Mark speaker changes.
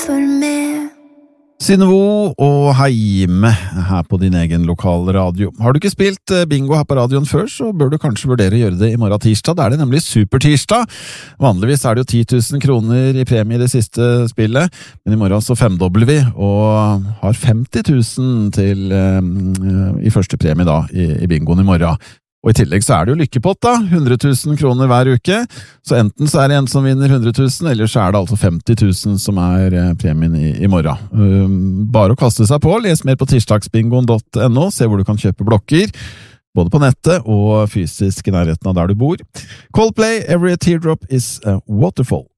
Speaker 1: for mer.
Speaker 2: Synnøve og Heime her på din egen lokale radio. Har du ikke spilt bingo her på radioen før, så bør du kanskje vurdere å gjøre det i morgen tirsdag. Da er det nemlig supertirsdag. Vanligvis er det jo 10 000 kroner i premie i det siste spillet, men i morgen så femdobler vi, og har 50 000 til i første premie da, i bingoen i morgen. Og i tillegg så er det jo lykkepott da, 100 000 kroner hver uke, så enten så er det en som vinner 100 000, eller så er det altså 50 000 som er premien i morgen. Bare å kaste seg på, les mer på tirsdagsbingoen.no, se hvor du kan kjøpe blokker, både på nettet og fysisk i nærheten av der du bor. Coldplay, Every Teardrop is a Waterfall.